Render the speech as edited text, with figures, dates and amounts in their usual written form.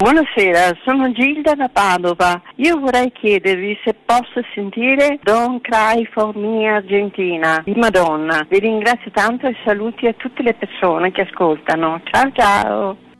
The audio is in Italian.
Buonasera, sono Gilda da Padova. Io vorrei chiedervi se posso sentire Don't Cry for Me Argentina di Madonna. Vi ringrazio tanto e saluti a tutte le persone che ascoltano. Ciao ciao!